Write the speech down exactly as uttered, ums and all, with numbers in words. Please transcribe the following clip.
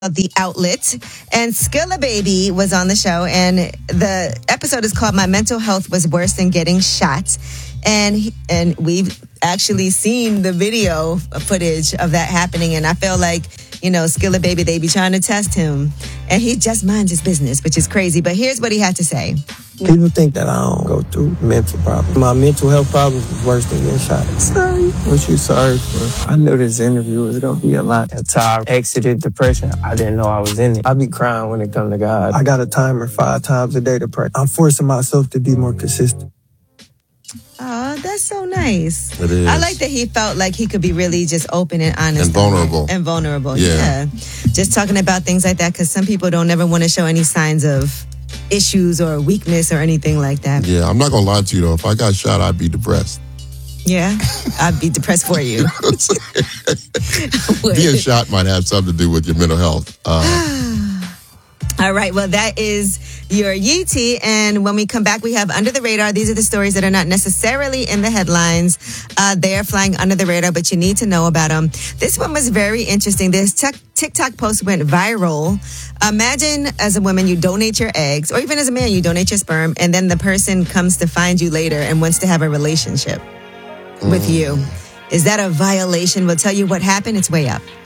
The Outlet, and Skilla Baby was on the show, and the episode is called "My Mental Health Was Worse Than Getting Shot," and he, and we've actually seen the video footage of that happening, and I feel like, you know, Skilla Baby, they be trying to test him, and he just minds his business, which is crazy. But here's what he had to say. People think that I don't go through mental problems. My mental health problems is worse than getting shot. Sorry. What you sorry for? I knew this interview was going to be a lot. That's how I exited depression. I didn't know I was in it. I be crying when it comes to God. I got a timer five times a day to pray. I'm forcing myself to be more consistent. Oh, that's so nice. It is. I like that he felt like he could be really just open and honest. And vulnerable. And vulnerable, yeah. yeah. Just talking about things like that, because some people don't ever want to show any signs of issues or weakness or anything like that. Yeah, I'm not going to lie to you, though. If I got shot, I'd be depressed. Yeah? I'd be depressed for you. Being shot might have something to do with your mental health. Uh, All right, well, that is your Yee T. And when we come back, we have Under the Radar. These are the stories that are not necessarily in the headlines. Uh, they are flying under the radar, but you need to know about them. This one was very interesting. This tech, TikTok post went viral. Imagine as a woman, you donate your eggs, or even as a man, you donate your sperm, and then the person comes to find you later and wants to have a relationship mm. with you. Is that a violation? We'll tell you what happened. It's way up.